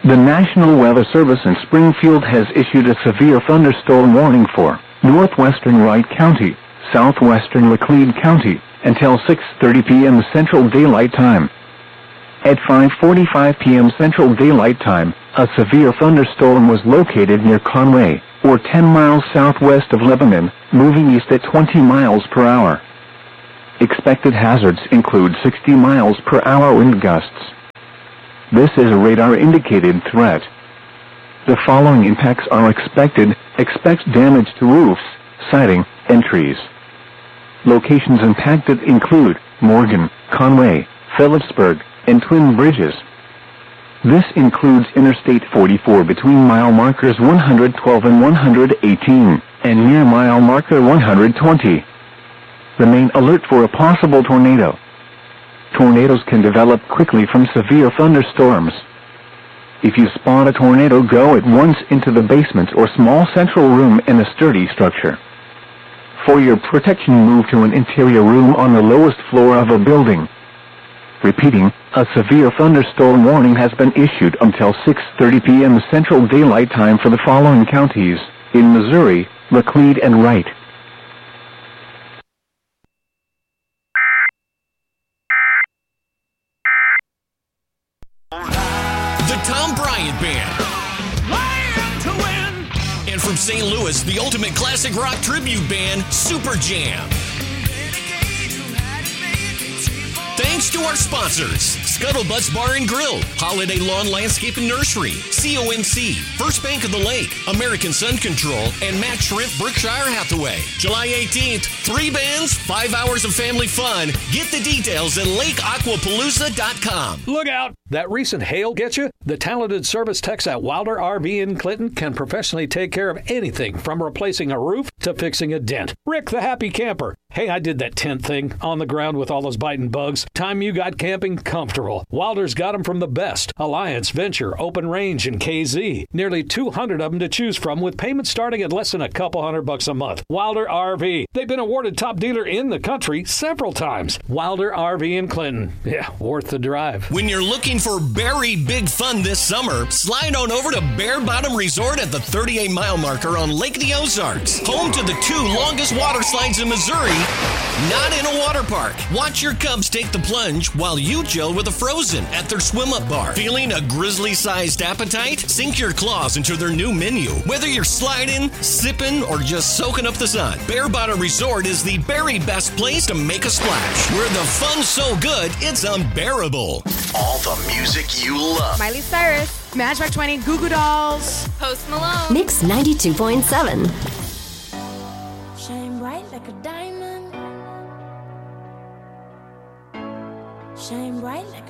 The National Weather Service in Springfield has issued a severe thunderstorm warning for northwestern Wright County, southwestern Laclede County, until 6:30 p.m. Central Daylight Time. At 5:45 p.m. Central Daylight Time, a severe thunderstorm was located near Conway, or 10 miles southwest of Lebanon, moving east at 20 miles per hour. Expected hazards include 60 miles per hour wind gusts. This is a radar-indicated threat. The following impacts are expected. Expect damage to roofs, siding, and trees. Locations impacted include Morgan, Conway, Phillipsburg, and Twin Bridges. This includes Interstate 44 between mile markers 112 and 118, and near mile marker 120. Remain alert for a possible tornado. Tornadoes can develop quickly from severe thunderstorms. If you spot a tornado, go at once into the basement or small central room in a sturdy structure. For your protection, move to an interior room on the lowest floor of a building. Repeating, a severe thunderstorm warning has been issued until 6:30 p.m. Central Daylight Time for the following counties in Missouri: Laclede and Wright. The Tom Bryant Band. Land to win. And from St. Louis, the ultimate classic rock tribute band, Super Jam. Thanks to our sponsors, Scuttlebutt's Bar and Grill, Holiday Lawn Landscape and Nursery, CONC, First Bank of the Lake, American Sun Control, and Matt Shrimp Berkshire Hathaway. July 18th, 3 bands, 5 hours of family fun. Get the details at lakeaquapalooza.com. Look out! That recent hail get you? The talented service techs at Wilder RV in Clinton can professionally take care of anything from replacing a roof to fixing a dent. Rick the Happy Camper. Hey, I did that tent thing on the ground with all those biting bugs. Time you got camping comfortable. Wilder's got them from the best. Alliance, Venture, Open Range, and KZ. Nearly 200 of them to choose from with payments starting at less than a couple $100 a month. Wilder RV. They've been awarded top dealer in the country several times. Wilder RV in Clinton. Yeah, worth the drive. When you're looking for very big fun this summer, slide on over to Bear Bottom Resort at the 38-mile marker on Lake the Ozarks. Home to the 2 longest water slides in Missouri, not in a water park. Watch your cubs take the plunge while you chill with a Frozen at their swim-up bar. Feeling a grizzly-sized appetite? Sink your claws into their new menu. Whether you're sliding, sipping, or just soaking up the sun, Bear Bottom Resort is the very best place to make a splash. Where the fun's so good, it's unbearable. All the music you love. Miley Cyrus, Matchbox 20, Goo Goo Dolls, Post Malone. Mix 92.7. Shine bright like a diamond. Shine bright like a